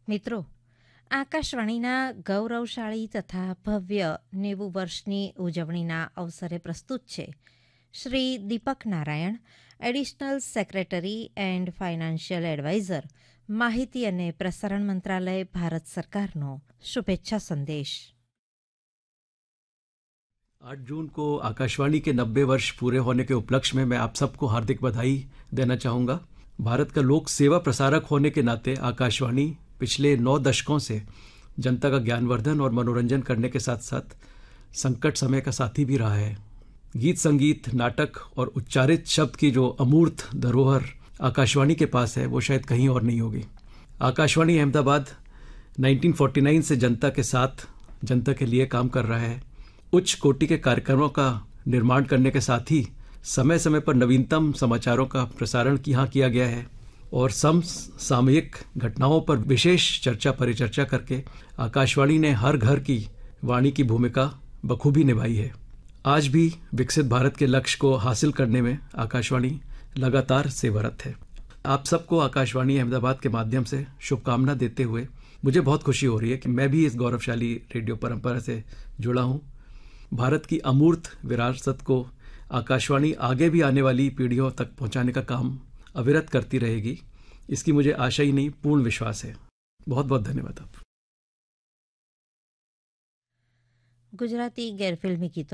મિત્રો, આકાશવાણીના ગૌરવશાળી તથા ભવ્ય 90 વર્ષની ઉજવણીના અવસરે પ્રસ્તુત છે શ્રી દીપક Narayan, additional secretary and financial adviser, માહિતી અને પ્રસારણ મંત્રાલય, ભારત સરकारનો શુભેચ્છા સંદેશ। 8 जून को आकाशवाणी के 90 वर्ष पूरे होने के उपलक्ष्य में मैं आप सबको हार्दिक बधाई देना चाहूँगा। भारत का लोक सेवा प्रसारक होने के नाते आकाशवाणी पिछले 9 दशकों से जनता का ज्ञानवर्धन और मनोरंजन करने के साथ साथ संकट समय का साथी भी रहा है। गीत, संगीत, नाटक और उच्चारित शब्द की जो अमूर्त धरोहर आकाशवाणी के पास है वो शायद कहीं और नहीं होगी। आकाशवाणी अहमदाबाद 1949 से जनता के साथ, जनता के लिए काम कर रहा है। उच्च कोटि के कार्यक्रमों का निर्माण करने के साथ ही समय समय पर नवीनतम समाचारों का प्रसारण यहाँ किया गया है और समसामयिक घटनाओं पर विशेष चर्चा परिचर्चा करके आकाशवाणी ने हर घर की वाणी की भूमिका बखूबी निभाई है। आज भी विकसित भारत के लक्ष्य को हासिल करने में आकाशवाणी लगातार सेवारत है। आप सबको आकाशवाणी अहमदाबाद के माध्यम से शुभकामना देते हुए मुझे बहुत खुशी हो रही है कि मैं भी इस गौरवशाली रेडियो परंपरा से जुड़ा हूँ। भारत की अमूर्त विरासत को आकाशवाणी आगे भी आने वाली पीढ़ियों तक पहुंचाने का काम अविरत करती रहेगी, इसकी मुझे आशा ही नहीं पूर्ण विश्वास है। बहुत बहुत धन्यवाद। आप ગુજરાતી ગેરફિલ્મી ગીતો